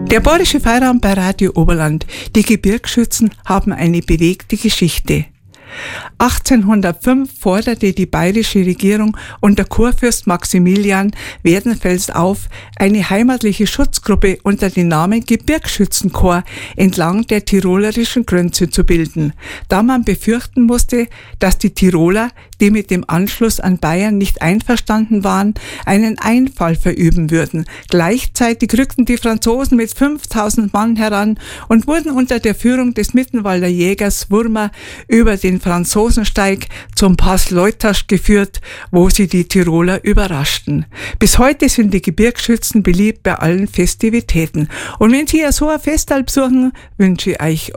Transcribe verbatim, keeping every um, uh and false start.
Der Bayerische Feierabend bei Radio Oberland. Die Gebirgsschützen haben eine bewegte Geschichte. achtzehnhundertfünf forderte die bayerische Regierung unter Kurfürst Maximilian Werdenfels auf, eine heimatliche Schutzgruppe unter dem Namen Gebirgsschützenkorps entlang der tirolerischen Grenze zu bilden, da man befürchten musste, dass die Tiroler, die mit dem Anschluss an Bayern nicht einverstanden waren, einen Einfall verüben würden. Gleichzeitig rückten die Franzosen mit fünftausend Mann heran und wurden unter der Führung des Mittenwalder Jägers Wurmer über den Franzosensteig zum Pass Leutasch geführt, wo sie die Tiroler überraschten. Bis heute sind die Gebirgsschützen beliebt bei allen Festivitäten. Und wenn Sie ja so ein Festal besuchen, wünsche ich euch